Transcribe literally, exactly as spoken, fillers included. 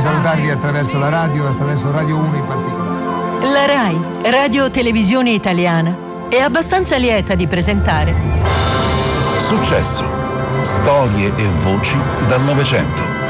salutarvi attraverso la radio e attraverso Radio uno in particolare. La RAI, Radio Televisione Italiana, è abbastanza lieta di presentare Successo. Storie e voci dal Novecento.